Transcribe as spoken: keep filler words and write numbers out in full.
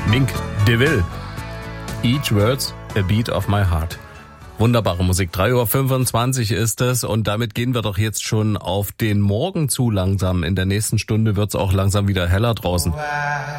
Mink DeVille. Each word's a beat of my heart. Wunderbare Musik. drei Uhr fünfundzwanzig ist es und damit gehen wir doch jetzt schon auf den Morgen zu langsam. In der nächsten Stunde wird's auch langsam wieder heller draußen.